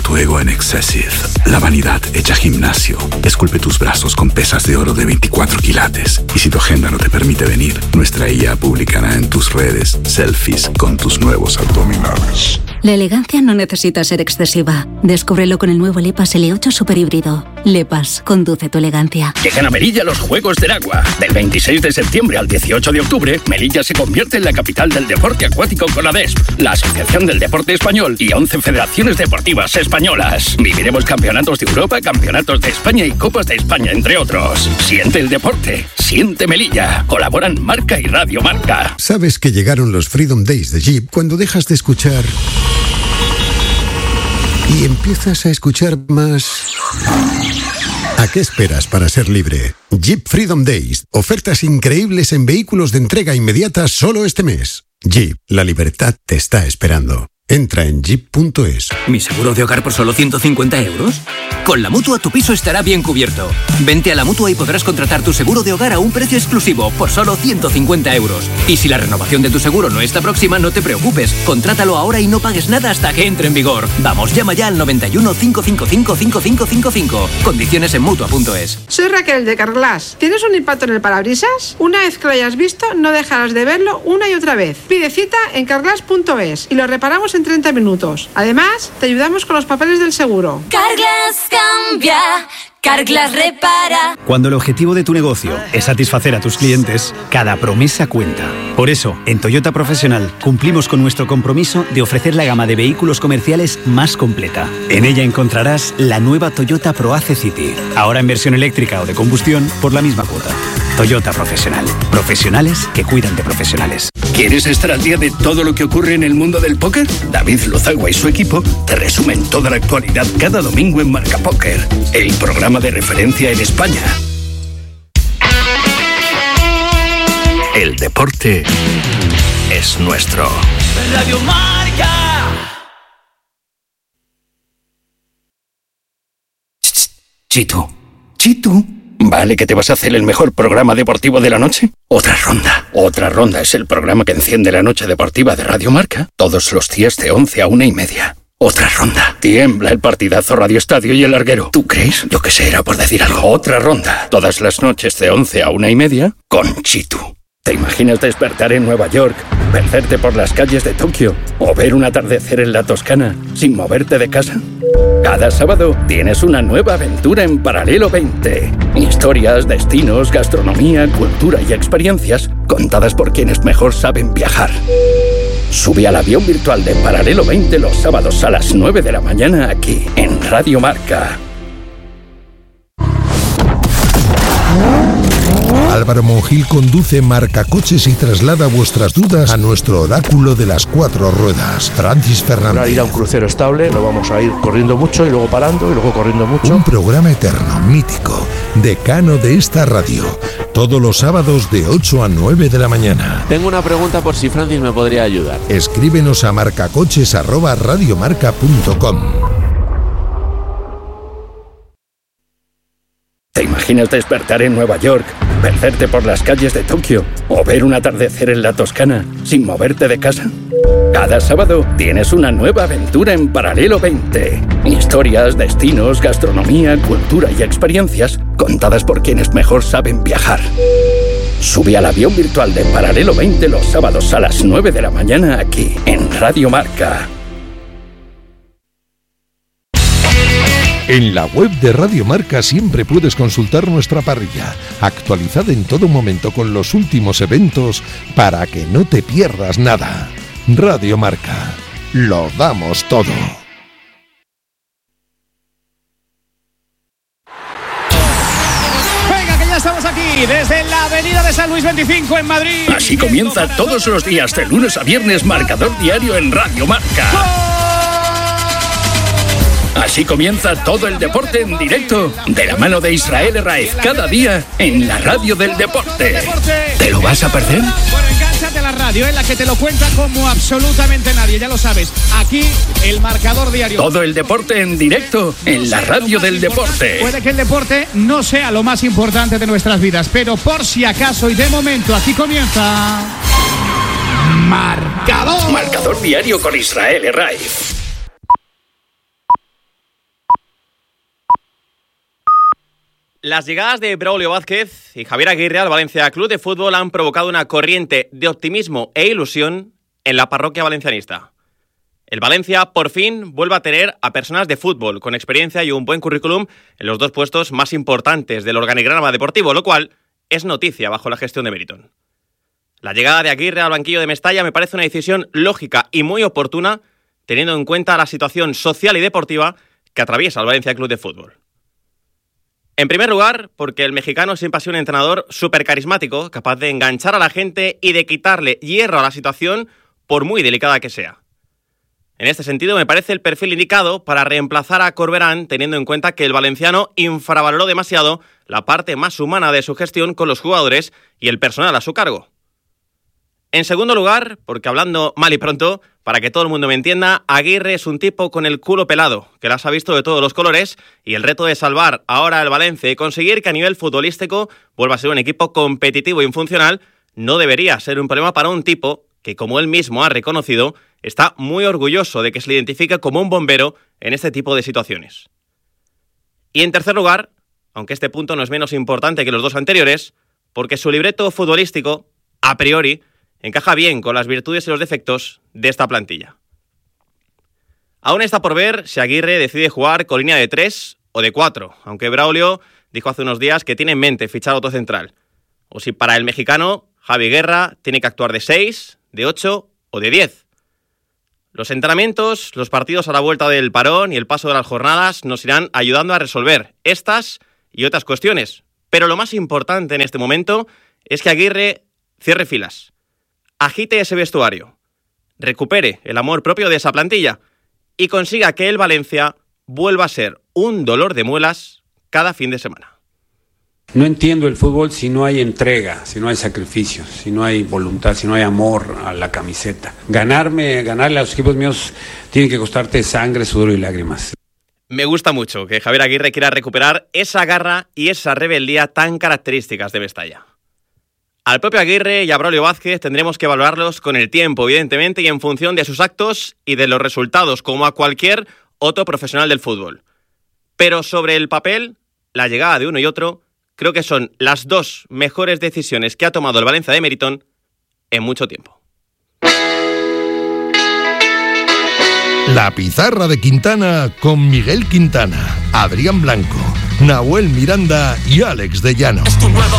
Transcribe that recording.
tu ego en Excessive. La vanidad hecha gimnasio. Esculpe tus brazos con pesas de oro de 24 quilates. Y si tu agenda no te permite venir, nuestra IA publicará en tus redes selfies con tus nuevos abdominales. La elegancia no necesita ser excesiva. Descúbrelo con el nuevo LEPAS L8 Super Híbrido. LEPAS, conduce tu elegancia. Llegan a Melilla los Juegos del Agua. Del 26 de septiembre al 18 de octubre, Melilla se convierte en la capital del deporte acuático con ADESP, la Asociación del Deporte Español y 11 federaciones deportivas españolas. Viviremos campeonatos de Europa, campeonatos de España y Copas de España, entre otros. Siente el deporte, siente Melilla. Colaboran Marca y Radio Marca. ¿Sabes que llegaron los Freedom Days de Jeep cuando dejas de escuchar y empiezas a escuchar más? ¿A qué esperas para ser libre? Jeep Freedom Days. Ofertas increíbles en vehículos de entrega inmediata solo este mes. Jeep, la libertad te está esperando. Entra en jeep.es. ¿Mi seguro de hogar por solo 150 euros? Con la Mutua tu piso estará bien cubierto. Vente a la Mutua y podrás contratar tu seguro de hogar a un precio exclusivo por solo 150 euros. Y si la renovación de tu seguro no está próxima, no te preocupes. Contrátalo ahora y no pagues nada hasta que entre en vigor. Vamos, llama ya al 91 555 5555. Condiciones en Mutua.es. Soy Raquel de Carglass. ¿Tienes un impacto en el parabrisas? Una vez que lo hayas visto, no dejarás de verlo una y otra vez. Pide cita en Carglass.es y lo reparamos en 30 minutos. Además, te ayudamos con los papeles del seguro. Carglass cambia, Carglass repara. Cuando el objetivo de tu negocio es satisfacer a tus clientes, cada promesa cuenta. Por eso, en Toyota Profesional cumplimos con nuestro compromiso de ofrecer la gama de vehículos comerciales más completa. En ella encontrarás la nueva Toyota ProAce City, ahora en versión eléctrica o de combustión por la misma cuota. Toyota Profesional. Profesionales que cuidan de profesionales. ¿Quieres estar al día de todo lo que ocurre en el mundo del póker? David Lozagua y su equipo te resumen toda la actualidad cada domingo en Marca Póker, el programa de referencia en España. El deporte es nuestro. Radio Marca. Chitu. Chitu. ¿Vale que te vas a hacer el mejor programa deportivo de la noche? Otra ronda. Otra ronda es el programa que enciende la noche deportiva de Radio Marca todos los días de 11 a 1:30. Otra ronda. Tiembla el partidazo Radio Estadio y el larguero. ¿Tú crees? Yo que sé, era por decir algo. Otra ronda. Todas las noches de 11 a 1:30 con Chitu. ¿Te imaginas despertar en Nueva York, perderte por las calles de Tokio o ver un atardecer en la Toscana sin moverte de casa? Cada sábado tienes una nueva aventura en Paralelo 20. Historias, destinos, gastronomía, cultura y experiencias contadas por quienes mejor saben viajar. Sube al avión virtual de Paralelo 20 los sábados a las 9 de la mañana aquí en Radio Marca. Álvaro Monjil conduce Marcacoches y traslada vuestras dudas a nuestro oráculo de las 4 ruedas, Francis Fernández. Para ir a un crucero estable, no vamos a ir corriendo mucho y luego parando y luego corriendo mucho. Un programa eterno, mítico, decano de esta radio. Todos los sábados de 8 a 9 de la mañana. Tengo una pregunta por si Francis me podría ayudar. Escríbenos a marcacoches@radiomarca.com. ¿Te imaginas despertar en Nueva York, perderte por las calles de Tokio o ver un atardecer en la Toscana sin moverte de casa? Cada sábado tienes una nueva aventura en Paralelo 20. Historias, destinos, gastronomía, cultura y experiencias contadas por quienes mejor saben viajar. Sube al avión virtual de Paralelo 20 los sábados a las 9 de la mañana aquí en Radio Marca. En la web de Radio Marca siempre puedes consultar nuestra parrilla, actualizada en todo momento con los últimos eventos para que no te pierdas nada. Radio Marca, lo damos todo. Venga, que ya estamos aquí, desde la avenida de San Luis 25 en Madrid. Así comienza todos los días de lunes a viernes Marcador Diario en Radio Marca. Así comienza todo el deporte en directo, de la mano de Israel Herraiz, cada día en la radio del deporte. ¿Te lo vas a perder? Bueno, engánchate a la radio, en la que te lo cuenta como absolutamente nadie, ya lo sabes. Aquí, el Marcador Diario. Todo el deporte en directo, en la radio del deporte. Puede que el deporte no sea lo más importante de nuestras vidas, pero por si acaso y de momento, aquí comienza... Marcador. Marcador Diario con Israel Herraiz. Las llegadas de Braulio Vázquez y Javier Aguirre al Valencia Club de Fútbol han provocado una corriente de optimismo e ilusión en la parroquia valencianista. El Valencia, por fin, vuelve a tener a personas de fútbol con experiencia y un buen currículum en los dos puestos más importantes del organigrama deportivo, lo cual es noticia bajo la gestión de Meriton. La llegada de Aguirre al banquillo de Mestalla me parece una decisión lógica y muy oportuna, teniendo en cuenta la situación social y deportiva que atraviesa el Valencia Club de Fútbol. En primer lugar, porque el mexicano siempre ha sido un entrenador súper carismático, capaz de enganchar a la gente y de quitarle hierro a la situación, por muy delicada que sea. En este sentido, me parece el perfil indicado para reemplazar a Corberán, teniendo en cuenta que el valenciano infravaloró demasiado la parte más humana de su gestión con los jugadores y el personal a su cargo. En segundo lugar, porque hablando mal y pronto, para que todo el mundo me entienda, Aguirre es un tipo con el culo pelado, que las ha visto de todos los colores, y el reto de salvar ahora el Valencia y conseguir que a nivel futbolístico vuelva a ser un equipo competitivo y funcional no debería ser un problema para un tipo que, como él mismo ha reconocido, está muy orgulloso de que se le identifique como un bombero en este tipo de situaciones. Y en tercer lugar, aunque este punto no es menos importante que los dos anteriores, porque su libreto futbolístico, a priori, encaja bien con las virtudes y los defectos de esta plantilla. Aún está por ver si Aguirre decide jugar con línea de 3 o de 4, aunque Braulio dijo hace unos días que tiene en mente fichar otro central. O si para el mexicano, Javi Guerra tiene que actuar de 6, de 8 o de 10. Los entrenamientos, los partidos a la vuelta del parón y el paso de las jornadas nos irán ayudando a resolver estas y otras cuestiones. Pero lo más importante en este momento es que Aguirre cierre filas, agite ese vestuario, recupere el amor propio de esa plantilla y consiga que el Valencia vuelva a ser un dolor de muelas cada fin de semana. No entiendo el fútbol si no hay entrega, si no hay sacrificio, si no hay voluntad, si no hay amor a la camiseta. Ganarle a los equipos míos tiene que costarte sangre, sudor y lágrimas. Me gusta mucho que Javier Aguirre quiera recuperar esa garra y esa rebeldía tan características de Mestalla. Al propio Aguirre y a Braulio Vázquez tendremos que valorarlos con el tiempo, evidentemente, y en función de sus actos y de los resultados, como a cualquier otro profesional del fútbol. Pero sobre el papel, la llegada de uno y otro, creo que son las dos mejores decisiones que ha tomado el Valencia de Meriton en mucho tiempo. La pizarra de Quintana con Miguel Quintana, Adrián Blanco, Nahuel Miranda y Alex de Llano.